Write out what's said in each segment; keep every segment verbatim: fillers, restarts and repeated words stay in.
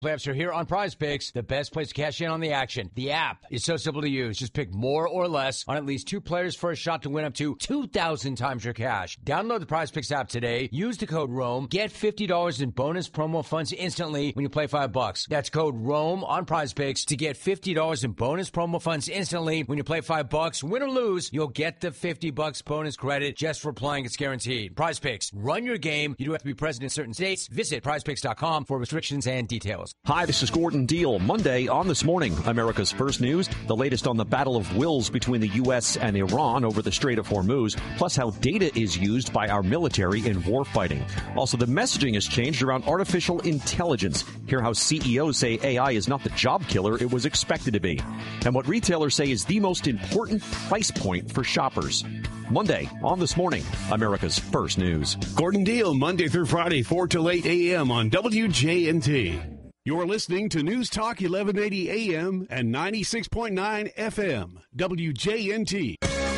Playoffs are here on Prize Picks, the best place to cash in on the action. The app is so simple to use. Just pick more or less on at least two players for a shot to win up to two thousand times your cash. Download the Prize Picks app today. Use the code ROAM. Get fifty dollars in bonus promo funds instantly when you play five bucks. That's code ROAM on Prize Picks to get fifty dollars in bonus promo funds instantly when you play five bucks. Win or lose, you'll get the fifty bucks bonus credit just for playing. It's guaranteed. Prize Picks. Run your game. You do have to be present in certain states. Visit prize picks dot com for restrictions and details. Hi, this is Gordon Deal. Monday on This Morning, America's First News, the latest on the battle of wills between the U S and Iran over the Strait of Hormuz, plus how data is used by our military in warfighting. Also, the messaging has changed around artificial intelligence. Hear how C E Os say A I is not the job killer it was expected to be. And what retailers say is the most important price point for shoppers. Monday on This Morning, America's First News. Gordon Deal, Monday through Friday, four till eight a.m. on W J N T. You're listening to News Talk eleven eighty A M and ninety-six point nine F M, W J N T.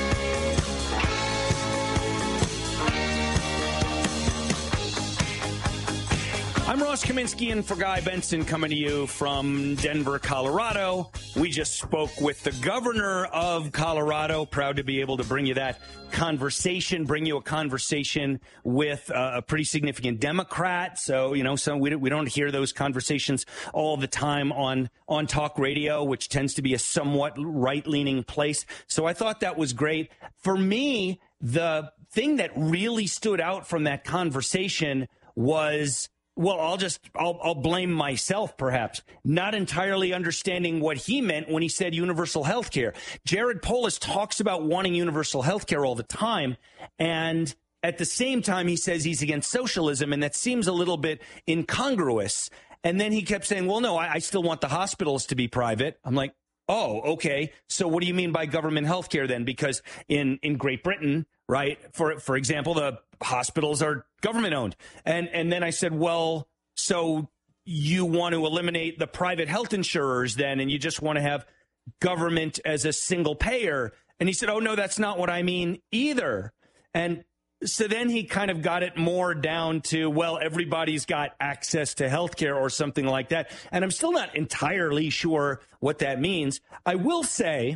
I'm Ross Kaminsky in for Guy Benson, coming to you from Denver, Colorado. We just spoke with the governor of Colorado. Proud to be able to bring you that conversation, bring you a conversation with uh, a pretty significant Democrat. So, you know, so we don't, we don't hear those conversations all the time on, on talk radio, which tends to be a somewhat right-leaning place. So I thought that was great. For me, the thing that really stood out from that conversation was, well, I'll just, I'll, I'll blame myself, perhaps, not entirely understanding what he meant when he said universal health care. Jared Polis talks about wanting universal health care all the time, and at the same time, he says he's against socialism, and that seems a little bit incongruous. And then he kept saying, well, no, I, I still want the hospitals to be private. I'm like, oh, okay. So what do you mean by government health care then? Because in, in Great Britain, right, for for example, the hospitals are government owned. And and then I said, well, so you want to eliminate the private health insurers then, and you just want to have government as a single payer? And he said, oh, no, that's not what I mean either. And so then he kind of got it more down to, well, everybody's got access to health care or something like that. And I'm still not entirely sure what that means. I will say,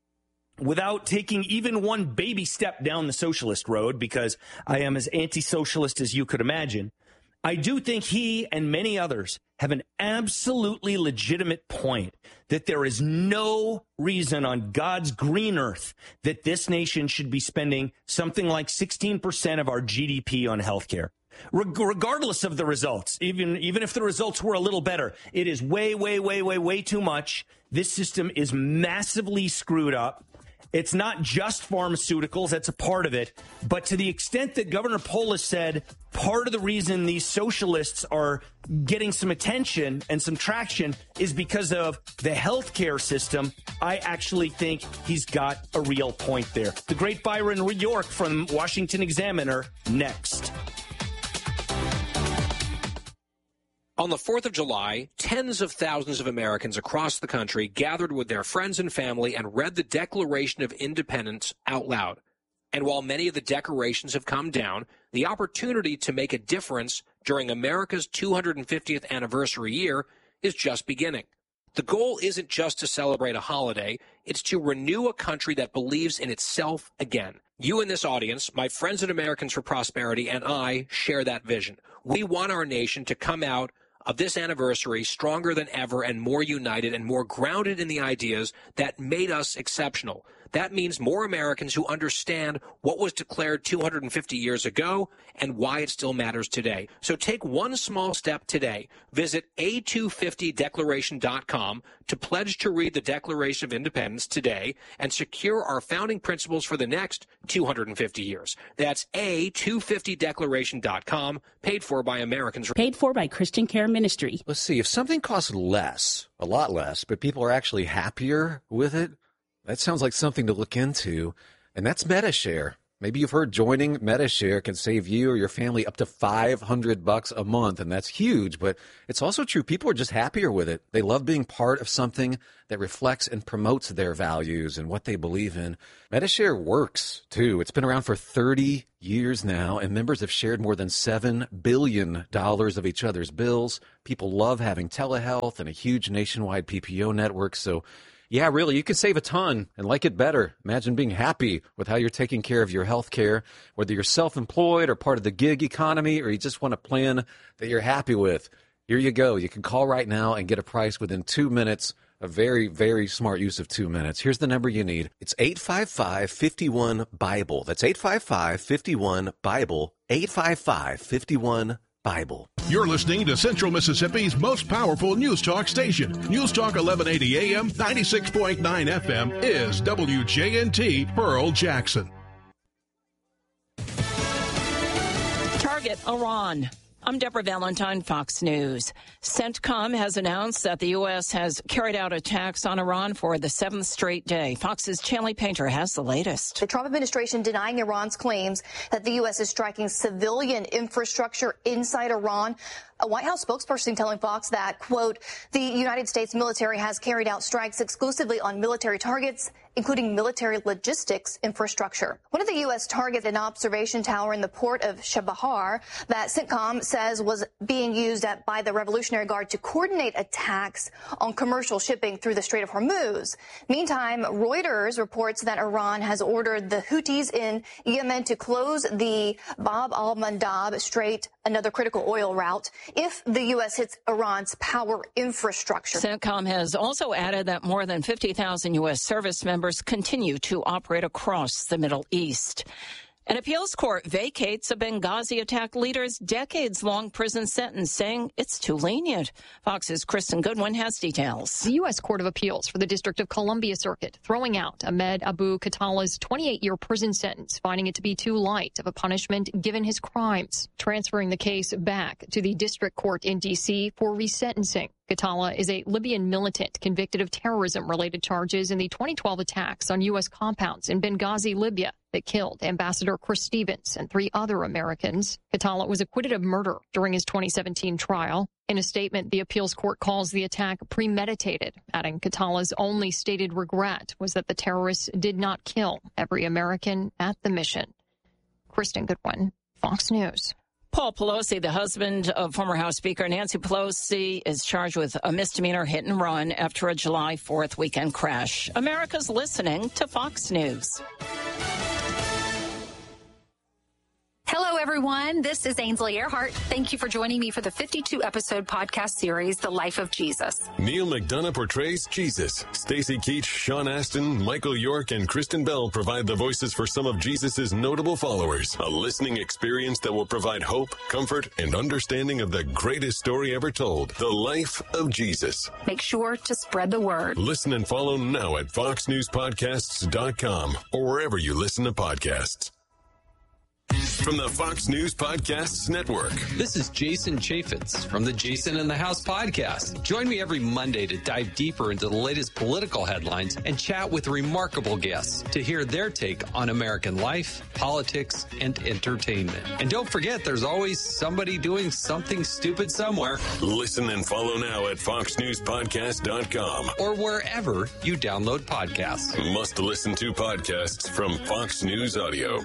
without taking even one baby step down the socialist road, because I am as anti-socialist as you could imagine, I do think he and many others have an absolutely legitimate point that there is no reason on God's green earth that this nation should be spending something like sixteen percent of our G D P on healthcare. Reg- regardless of the results, even, even if the results were a little better, it is way, way, way, way, way too much. This system is massively screwed up. It's not just pharmaceuticals. That's a part of it. But to the extent that Governor Polis said part of the reason these socialists are getting some attention and some traction is because of the healthcare system, I actually think he's got a real point there. The great Byron York from Washington Examiner, next. On the fourth of July, tens of thousands of Americans across the country gathered with their friends and family and read the Declaration of Independence out loud. And while many of the decorations have come down, the opportunity to make a difference during America's two hundred fiftieth anniversary year is just beginning. The goal isn't just to celebrate a holiday, it's to renew a country that believes in itself again. You in this audience, my friends at Americans for Prosperity, and I share that vision. We want our nation to come out of this anniversary stronger than ever and more united and more grounded in the ideas that made us exceptional. That means more Americans who understand what was declared two hundred fifty years ago and why it still matters today. So take one small step today. Visit A two fifty declaration dot com to pledge to read the Declaration of Independence today and secure our founding principles for the next two hundred fifty years. That's A two fifty declaration dot com, paid for by Americans. Paid for by Christian Care Ministry. Let's see, if something costs less, a lot less, but people are actually happier with it, that sounds like something to look into, and that's MediShare. Maybe you've heard joining Medi-Share can save you or your family up to five hundred bucks a month, and that's huge, but it's also true. People are just happier with it. They love being part of something that reflects and promotes their values and what they believe in. Medi-Share works, too. It's been around for thirty years now, and members have shared more than seven billion dollars of each other's bills. People love having telehealth and a huge nationwide P P O network, so yeah, really, you can save a ton and like it better. Imagine being happy with how you're taking care of your health care, whether you're self-employed or part of the gig economy, or you just want a plan that you're happy with. Here you go. You can call right now and get a price within two minutes. A very, very smart use of two minutes. Here's the number you need. It's eight five five, five one, BIBLE. That's eight five five, five one, BIBLE. eight five five, five one, BIBLE. You're listening to Central Mississippi's most powerful news talk station. News Talk eleven eighty A M, ninety-six point nine F M is W J N T Pearl Jackson. Target Iran. I'm Deborah Valentine, Fox News. CENTCOM has announced that the U S has carried out attacks on Iran for the seventh straight day. Fox's Chanley Painter has the latest. The Trump administration denying Iran's claims that the U S is striking civilian infrastructure inside Iran. A White House spokesperson telling Fox that, quote, the United States military has carried out strikes exclusively on military targets, including military logistics infrastructure. One of the U S targets, an observation tower in the port of Chabahar that CENTCOM says was being used at, by the Revolutionary Guard to coordinate attacks on commercial shipping through the Strait of Hormuz. Meantime, Reuters reports that Iran has ordered the Houthis in Yemen to close the Bab al-Mandab Strait, another critical oil route, if the U S hits Iran's power infrastructure. CENTCOM has also added that more than fifty thousand U S service members continue to operate across the Middle East. An appeals court vacates a Benghazi attack leader's decades-long prison sentence, saying it's too lenient. Fox's Kristen Goodwin has details. The U S Court of Appeals for the District of Columbia Circuit throwing out Ahmed Abu Khattala's twenty-eight-year prison sentence, finding it to be too light of a punishment given his crimes, transferring the case back to the district court in D C for resentencing. Khattala is a Libyan militant convicted of terrorism-related charges in the twenty twelve attacks on U S compounds in Benghazi, Libya, that killed Ambassador Chris Stevens and three other Americans. Khattala was acquitted of murder during his twenty seventeen trial. In a statement, the appeals court calls the attack premeditated, adding Khattala's only stated regret was that the terrorists did not kill every American at the mission. Kristen Goodwin, Fox News. Paul Pelosi, the husband of former House Speaker Nancy Pelosi, is charged with a misdemeanor hit and run after a July fourth weekend crash. America's listening to Fox News. Hello, everyone. This is Ainsley Earhart. Thank you for joining me for the fifty-two episode podcast series, The Life of Jesus. Neil McDonough portrays Jesus. Stacey Keach, Sean Astin, Michael York, and Kristen Bell provide the voices for some of Jesus's notable followers. A listening experience that will provide hope, comfort, and understanding of the greatest story ever told, The Life of Jesus. Make sure to spread the word. Listen and follow now at fox news podcasts dot com or wherever you listen to podcasts. From the Fox News Podcasts Network. This is Jason Chaffetz from the Jason in the House podcast. Join me every Monday to dive deeper into the latest political headlines and chat with remarkable guests to hear their take on American life, politics, and entertainment. And don't forget, there's always somebody doing something stupid somewhere. Listen and follow now at fox news podcast dot com or wherever you download podcasts. Must listen to podcasts from Fox News Audio.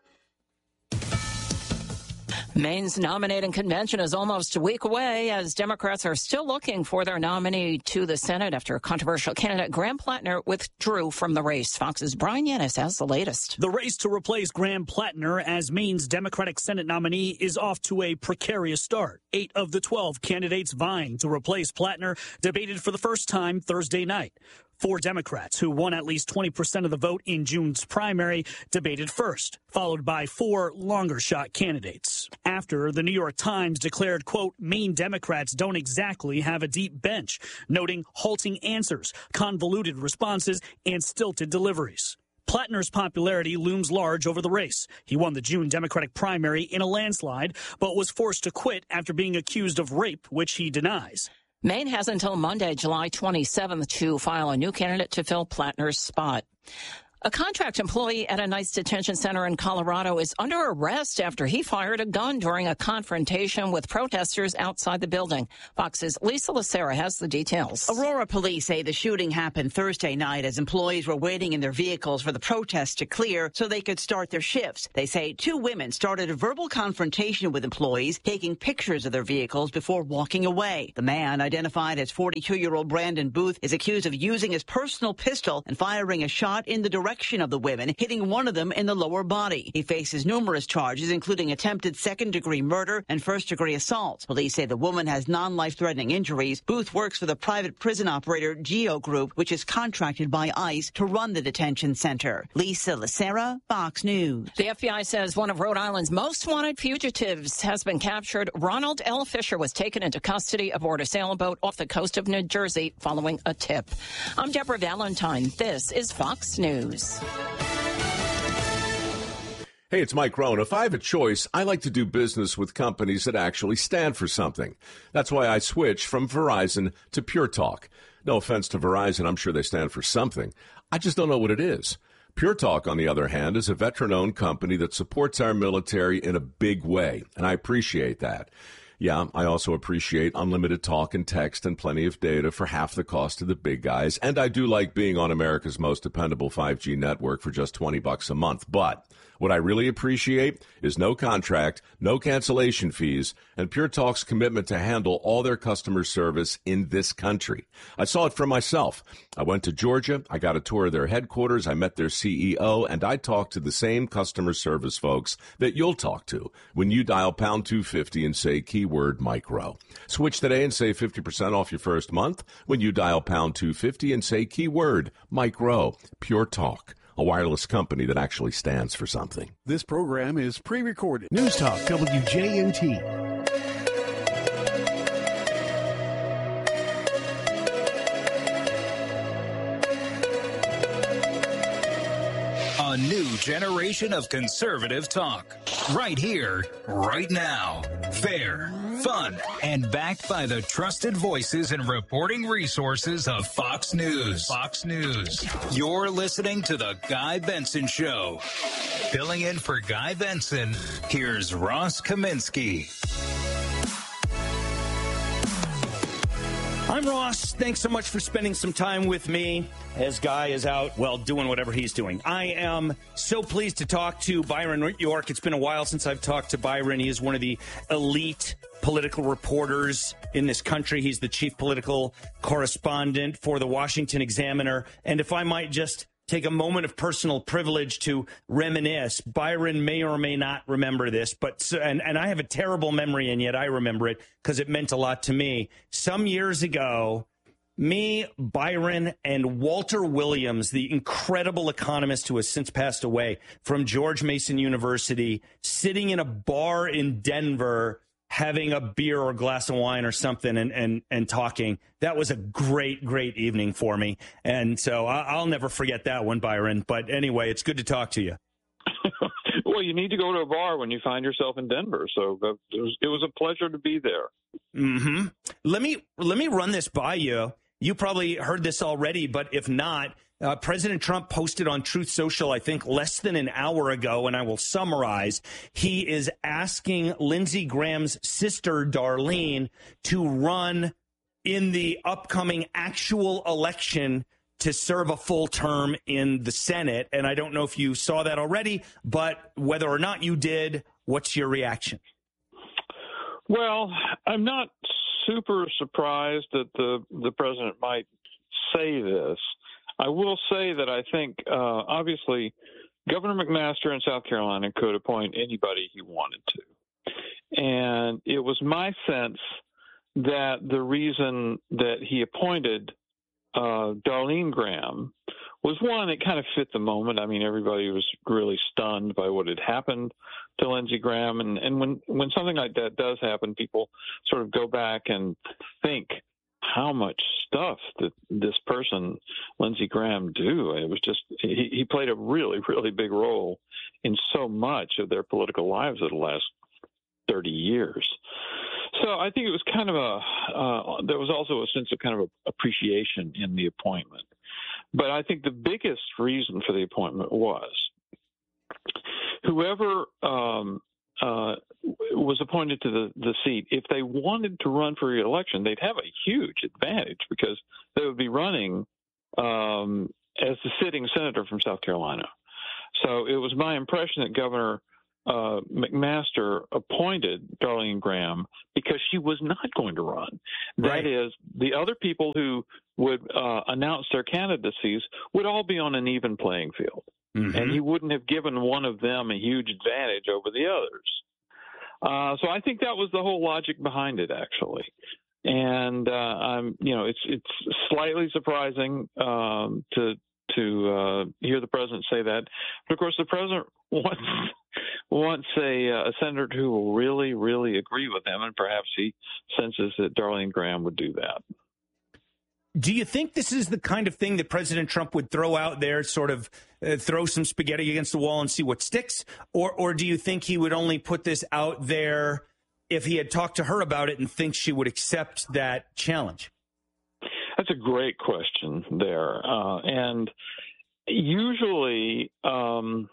Maine's nominating convention is almost a week away as Democrats are still looking for their nominee to the Senate after controversial candidate Graham Plattner withdrew from the race. Fox's Brian Yanis has the latest. The race to replace Graham Plattner as Maine's Democratic Senate nominee is off to a precarious start. Eight of the twelve candidates vying to replace Plattner debated for the first time Thursday night. Four Democrats, who won at least twenty percent of the vote in June's primary, debated first, followed by four longer-shot candidates. After, the New York Times declared, quote, Maine Democrats don't exactly have a deep bench, noting halting answers, convoluted responses, and stilted deliveries. Plattner's popularity looms large over the race. He won the June Democratic primary in a landslide, but was forced to quit after being accused of rape, which he denies. Maine has until Monday, July twenty-seventh, to file a new candidate to fill Plattner's spot. A contract employee at a NICE detention center in Colorado is under arrest after he fired a gun during a confrontation with protesters outside the building. Fox's Lisa Lacera has the details. Aurora police say the shooting happened Thursday night as employees were waiting in their vehicles for the protests to clear so they could start their shifts. They say two women started a verbal confrontation with employees, taking pictures of their vehicles before walking away. The man, identified as forty-two-year-old Brandon Booth, is accused of using his personal pistol and firing a shot in the direction of the women, hitting one of them in the lower body. He faces numerous charges, including attempted second-degree murder and first-degree assault. Police say the woman has non-life-threatening injuries. Booth works for the private prison operator Geo Group, which is contracted by ICE to run the detention center. Lisa Lacera, Fox News. The F B I says one of Rhode Island's most wanted fugitives has been captured. Ronald L. Fisher was taken into custody aboard a sailboat off the coast of New Jersey following a tip. I'm Deborah Valentine. This is Fox News. Hey, it's Mike Rohn. If I have a choice, I like to do business with companies that actually stand for something. That's why I switched from Verizon to Pure Talk. No offense to Verizon, I'm sure they stand for something. I just don't know what it is. Pure Talk, on the other hand, is a veteran-owned company that supports our military in a big way, and I appreciate that. Yeah, I also appreciate unlimited talk and text and plenty of data for half the cost of the big guys. And I do like being on America's most dependable five G network for just twenty bucks a month. But what I really appreciate is no contract, no cancellation fees, and Pure Talk's commitment to handle all their customer service in this country. I saw it for myself. I went to Georgia, I got a tour of their headquarters, I met their C E O, and I talked to the same customer service folks that you'll talk to when you dial pound two fifty and say keyword micro. Switch today and save fifty percent off your first month when you dial pound two fifty and say keyword micro. Pure Talk, a wireless company that actually stands for something. This program is pre-recorded. News Talk W J N T. A new generation of conservative talk. Right here, right now. Fair, fun, and backed by the trusted voices and reporting resources of Fox News. Fox News. You're listening to The Guy Benson Show. Filling in for Guy Benson, here's Ross Kaminsky. I'm Ross. Thanks so much for spending some time with me as Guy is out, well, doing whatever he's doing. I am so pleased to talk to Byron York. It's been a while since I've talked to Byron. He is one of the elite political reporters in this country. He's the chief political correspondent for the Washington Examiner. And if I might just take a moment of personal privilege to reminisce. Byron may or may not remember this, but and, and I have a terrible memory, and yet I remember it because it meant a lot to me. Some years ago, me, Byron, and Walter Williams, the incredible economist who has since passed away from George Mason University, sitting in a bar in Denver, having a beer or a glass of wine or something and, and, and talking. That was a great, great evening for me. And so I'll never forget that one, Byron. But anyway, it's good to talk to you. Well, you need to go to a bar when you find yourself in Denver. So it was, it was a pleasure to be there. Mm-hmm. Let me, let me run this by you. You probably heard this already, but if not, Uh, President Trump posted on Truth Social, I think, less than an hour ago, and I will summarize. He is asking Lindsey Graham's sister, Darlene, to run in the upcoming actual election to serve a full term in the Senate. And I don't know if you saw that already, but whether or not you did, what's your reaction? Well, I'm not super surprised that the, the president might say this. I will say that I think, uh, obviously, Governor McMaster in South Carolina could appoint anybody he wanted to. And it was my sense that the reason that he appointed uh, Darlene Graham was, one, it kind of fit the moment. I mean, everybody was really stunned by what had happened to Lindsey Graham. And, and when, when something like that does happen, people sort of go back and think, how much stuff that this person, Lindsey Graham, do. It was just, he, he played a really, really big role in so much of their political lives of the last thirty years. So I think it was kind of a, uh, there was also a sense of kind of a appreciation in the appointment. But I think the biggest reason for the appointment was whoever um, uh, was appointed to the, the seat, if they wanted to run for re-election, they'd have a huge advantage because they would be running um, as the sitting senator from South Carolina. So it was my impression that Governor uh, McMaster appointed Darlene Graham because she was not going to run. Right. That is, the other people who would uh, announce their candidacies would all be on an even playing field. Mm-hmm. And he wouldn't have given one of them a huge advantage over the others. Uh, so I think that was the whole logic behind it, actually. And uh, I'm, you know, it's it's slightly surprising um, to to uh, hear the president say that. But of course, the president wants wants a, a senator who will really, really agree with him, and perhaps he senses that Darlene Graham would do that. Do you think this is the kind of thing that President Trump would throw out there, sort of uh, throw some spaghetti against the wall and see what sticks? Or, or do you think he would only put this out there if he had talked to her about it and thinks she would accept that challenge? That's a great question there. Uh, and usually, um,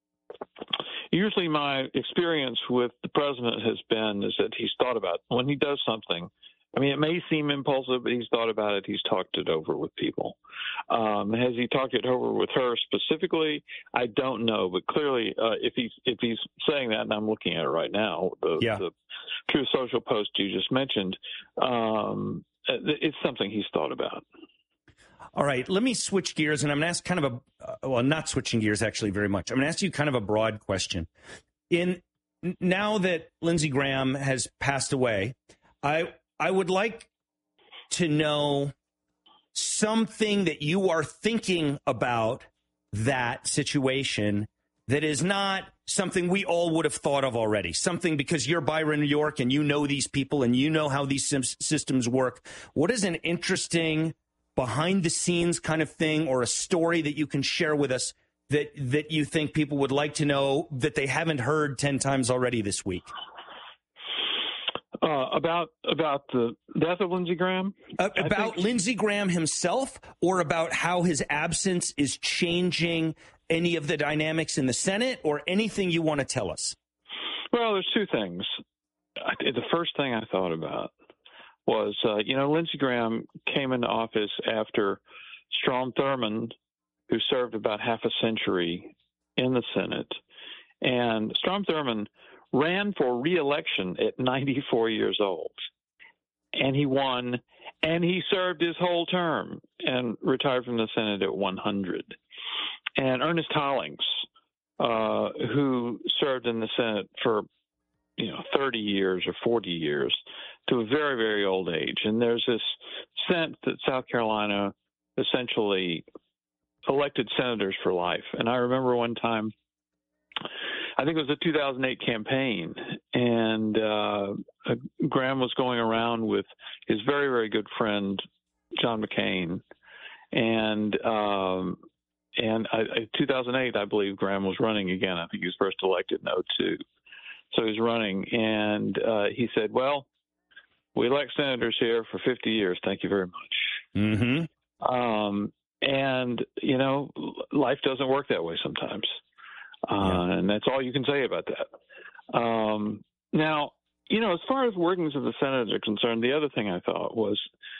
usually my experience with the president has been is that he's thought about when he does something. I mean, it may seem impulsive, but he's thought about it. He's talked it over with people. Um, has he talked it over with her specifically? I don't know, but clearly, uh, if he's if he's saying that, and I'm looking at it right now, the, yeah. the Truth Social post you just mentioned, um, it's something he's thought about. All right, let me switch gears, and I'm going to ask kind of a uh, well, not switching gears actually very much. I'm going to ask you kind of a broad question. In now that Lindsey Graham has passed away, I. I would like to know something that you are thinking about that situation that is not something we all would have thought of already. Something because you're Byron, New York, and you know these people and you know how these systems work. What is an interesting behind-the-scenes kind of thing or a story that you can share with us that, that you think people would like to know that they haven't heard ten times already this week? Uh, about about the death of Lindsey Graham? Uh, about think... Lindsey Graham himself, or about how his absence is changing any of the dynamics in the Senate, or anything you want to tell us? Well, there's two things. The first thing I thought about was, uh, you know, Lindsey Graham came into office after Strom Thurmond, who served about half a century in the Senate. And Strom Thurmond ran for re-election at ninety-four years old, and he won, and he served his whole term and retired from the Senate at one hundred. And Ernest Hollings, uh, who served in the Senate for, you know, thirty years or forty years to a very, very old age. And there's this sense that South Carolina essentially elected senators for life. And I remember one time, I think it was the two thousand eight campaign, and uh, Graham was going around with his very, very good friend, John McCain. And um, and I, two thousand eight, I believe Graham was running again. I think he was first elected in oh two. So he was running, and uh, he said, well, we elect senators here for fifty years. Thank you very much. Mm-hmm. Um, and, you know, life doesn't work that way sometimes. Uh, yeah. And that's all you can say about that. Um, now, you know, as far as workings of the Senate are concerned, the other thing I thought was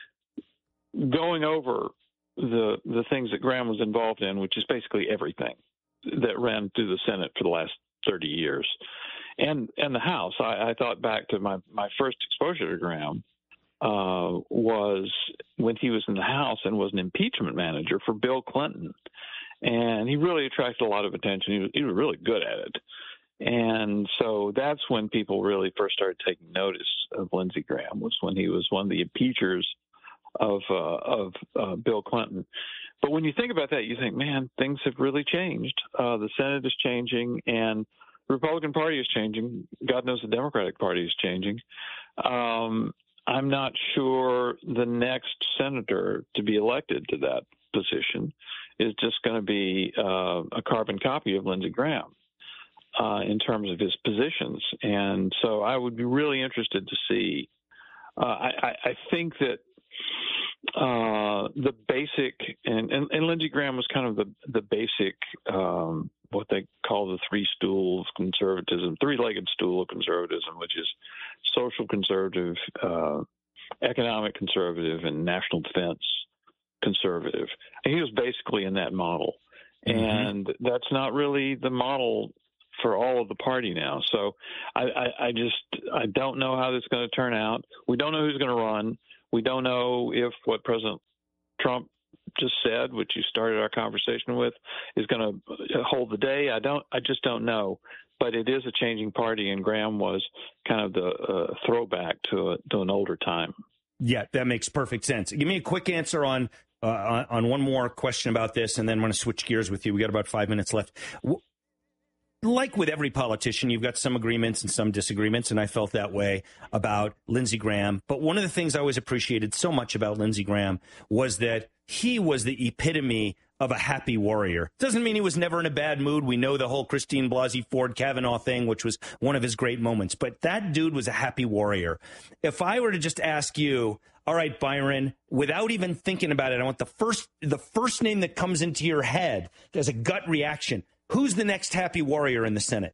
going over the the things that Graham was involved in, which is basically everything that ran through the Senate for the last thirty years, and and the House. I, I thought back to my, my first exposure to Graham uh, was when he was in the House and was an impeachment manager for Bill Clinton. And he really attracted a lot of attention. He was, he was really good at it. And so that's when people really first started taking notice of Lindsey Graham, was when he was one of the impeachers of uh, of uh, Bill Clinton. But when you think about that, you think, man, things have really changed. Uh, the Senate is changing, and the Republican Party is changing. God knows the Democratic Party is changing. Um, I'm not sure the next senator to be elected to that position is just going to be uh, a carbon copy of Lindsey Graham uh, in terms of his positions. And so I would be really interested to see. Uh, I, I think that uh, the basic, and, and, and Lindsey Graham was kind of the the basic, um, what they call the three stools of conservatism, three-legged stool of conservatism, which is social conservative, uh, economic conservative, and national defense conservative. And he was basically in that model. Mm-hmm. And that's not really the model for all of the party now. So I, I, I just I don't know how this is going to turn out. We don't know who's going to run. We don't know if what President Trump just said, which you started our conversation with, is going to hold the day. I don't. I just don't know. But it is a changing party, and Graham was kind of the uh, throwback to a, to an older time. Yeah, that makes perfect sense. Give me a quick answer on uh, on, on one more question about this, and then I'm going to switch gears with you. We got about five minutes left. Like with every politician, you've got some agreements and some disagreements, and I felt that way about Lindsey Graham. But one of the things I always appreciated so much about Lindsey Graham was that he was the epitome of a happy warrior. Doesn't mean he was never in a bad mood. We know the whole Christine Blasey Ford Kavanaugh thing, which was one of his great moments. But that dude was a happy warrior. If I were to just ask you, all right, Byron, without even thinking about it, I want the first the first name that comes into your head as a gut reaction. Who's the next happy warrior in the Senate?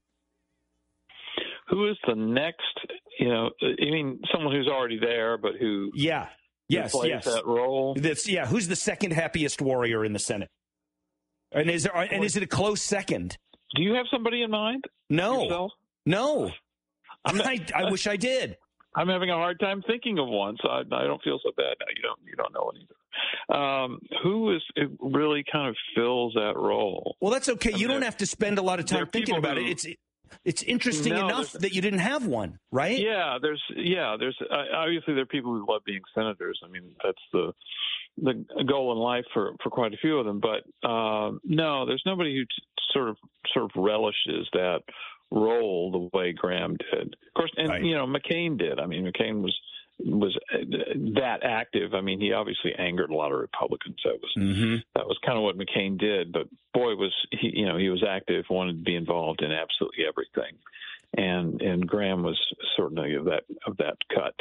Who is the next, you know, I mean, someone who's already there, but who yeah, yes, plays yes. that role? That's, yeah, who's the second happiest warrior in the Senate? And is there, and is it a close second? Do you have somebody in mind? No, yourself? no. I'm not, I, I wish I did. I'm having a hard time thinking of one, so I, I don't feel so bad now. You don't, you don't know it either. Um, who is it really kind of fills that role? Well, that's okay. I you mean, don't have to spend a lot of time thinking about who, it. It's it's interesting no, enough that you didn't have one, right? Yeah, there's yeah, there's uh, obviously there are people who love being senators. I mean, that's the the goal in life for, for quite a few of them. But uh, no, there's nobody who t- sort of sort of relishes that role the way Graham did. Of course, and right. you know, McCain did. I mean, McCain was was that active. I mean, he obviously angered a lot of Republicans. That was mm-hmm. that was kind of what McCain did. But boy, was he, you know, he was active, wanted to be involved in absolutely everything, and and Graham was certainly of that of that cut.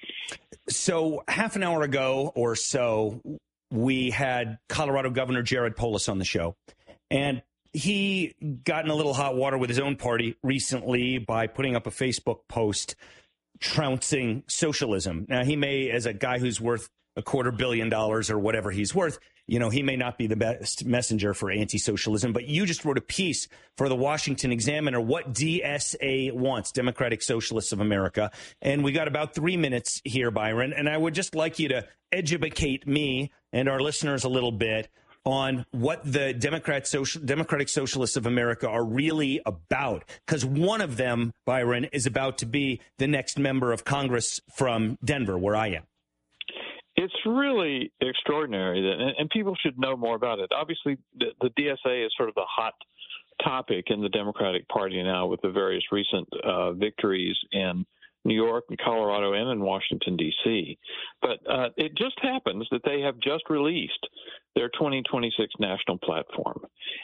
So half an hour ago or so, we had Colorado Governor Jared Polis on the show, and he got in a little hot water with his own party recently by putting up a Facebook post trouncing socialism. Now, he may, as a guy who's worth a quarter billion dollars or whatever he's worth, you know, he may not be the best messenger for anti-socialism, but you just wrote a piece for the Washington Examiner, what D S A wants, Democratic Socialists of America. And we got about three minutes here, Byron, and I would just like you to educate me and our listeners a little bit on what the Democrat Social, Democratic Socialists of America are really about. Because one of them, Byron, is about to be the next member of Congress from Denver, where I am. It's really extraordinary, that, and, and people should know more about it. Obviously, the, the D S A is sort of the hot topic in the Democratic Party now with the various recent uh, victories in New York and Colorado and in Washington, D C. But uh, it just happens that they have just released their twenty twenty-six national platform.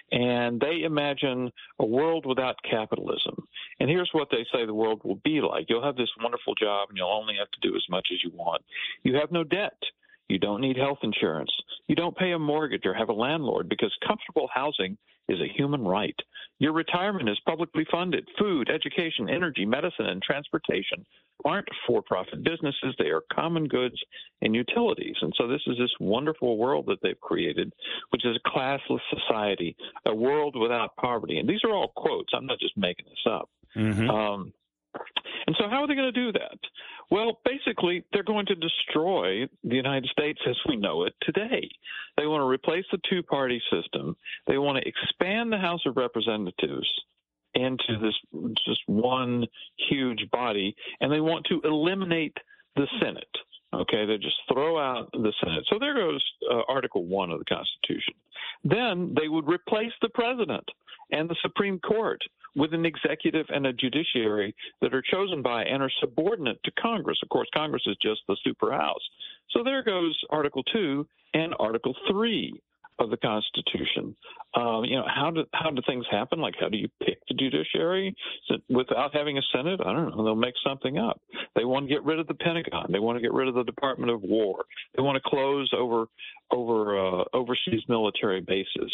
And they imagine a world without capitalism. And here's what they say the world will be like. You'll have this wonderful job, and you'll only have to do as much as you want. You have no debt. You don't need health insurance. You don't pay a mortgage or have a landlord because comfortable housing is a human right. Your retirement is publicly funded. Food, education, energy, medicine, and transportation aren't for-profit businesses. They are common goods and utilities. And so this is this wonderful world that they've created, which is a classless society, a world without poverty. And these are all quotes. I'm not just making this up. Mm-hmm. Um, and so how are they going to do that? Well, basically, they're going to destroy the United States as we know it today. They want to replace the two-party system. They want to expand the House of Representatives into this just one huge body, and they want to eliminate the Senate. Okay, they just throw out the Senate. So there goes uh, Article One of the Constitution. Then they would replace the president and the Supreme Court with an executive and a judiciary that are chosen by and are subordinate to Congress. Of course, Congress is just the super House. So there goes Article Two and Article Three of the Constitution. Um, you know, how do how do things happen? Like, how do you pick the judiciary without having a Senate? I don't know. They'll make something up. They want to get rid of the Pentagon. They want to get rid of the Department of War. They want to close over over uh, overseas military bases.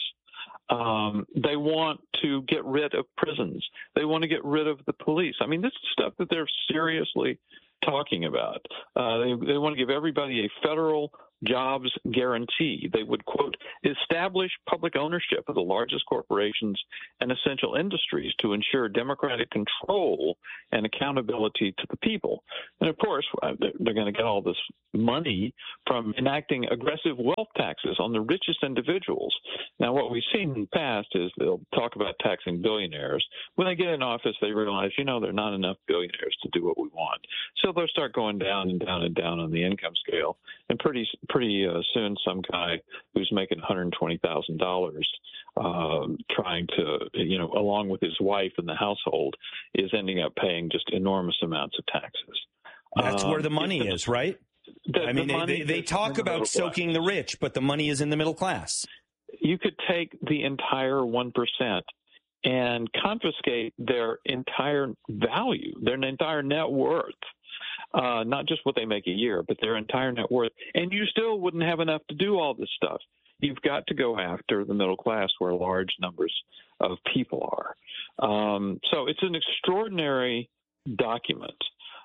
Um, they want to get rid of prisons. They want to get rid of the police. I mean, this is stuff that they're seriously talking about. Uh, they, they want to give everybody a federal jobs guarantee. They would, quote, establish public ownership of the largest corporations and essential industries to ensure democratic control and accountability to the people. And of course, they're going to get all this money from enacting aggressive wealth taxes on the richest individuals. Now, what we've seen in the past is they'll talk about taxing billionaires. When they get in office, they realize, you know, there are not enough billionaires to do what we want. So they'll start going down and down and down on the income scale. And pretty pretty uh, soon, some guy who's making one hundred twenty thousand dollars uh, trying to, you know, along with his wife and the household, is ending up paying just enormous amounts of taxes. That's um, where the money the, is, right? The, I mean, the they, they talk about soaking the rich, but the money is in the middle class. You could take the entire one percent and confiscate their entire value, their entire net worth. Uh, not just what they make a year, but their entire net worth. And you still wouldn't have enough to do all this stuff. You've got to go after the middle class where large numbers of people are. Um, so it's an extraordinary document.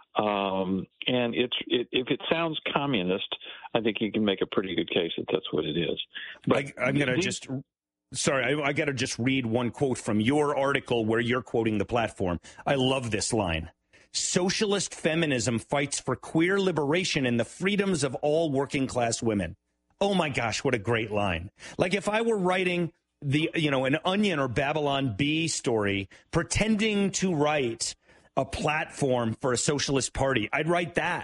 Um, and it's, it, if it sounds communist, I think you can make a pretty good case that that's what it is. But I, I'm going to just... Sorry, I, I got to just read one quote from your article where you're quoting the platform. I love this line. Socialist feminism fights for queer liberation and the freedoms of all working class women. Oh my gosh, what a great line. Like if I were writing the, you know, an Onion or Babylon Bee story, pretending to write a platform for a socialist party, I'd write that.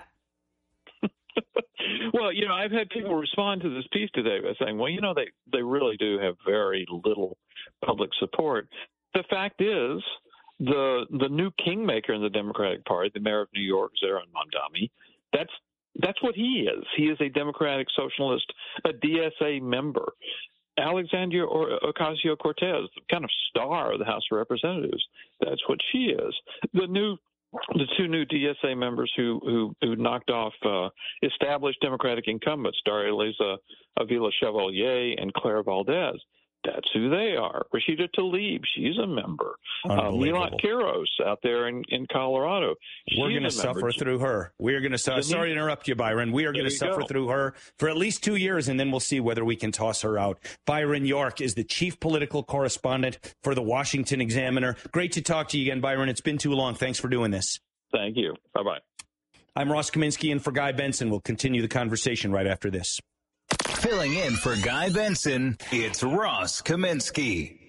Well, you know, I've had people respond to this piece today by saying, well, you know, they, they really do have very little public support. The fact is, The the new kingmaker in the Democratic Party, the mayor of New York, Zohran Mamdani, that's that's what he is. He is a Democratic socialist, a D S A member. Alexandria Ocasio-Cortez, the kind of star of the House of Representatives, that's what she is. The new the two new D S A members who who, who knocked off uh, established Democratic incumbents, Daria-Liza Avila-Chevalier and Claire Valdez. That's who they are. Rashida Tlaib, she's a member. Uh, Milat Kiros out there in, in Colorado. We're going to suffer through her. We are going to suffer. Sorry to interrupt you, Byron. We are going to suffer go. through her for at least two years, and then we'll see whether we can toss her out. Byron York is the chief political correspondent for the Washington Examiner. Great to talk to you again, Byron. It's been too long. Thanks for doing this. Thank you. Bye-bye. I'm Ross Kaminsky in for Guy Benson. We'll continue the conversation right after this. Filling in for Guy Benson, it's Ross Kaminsky.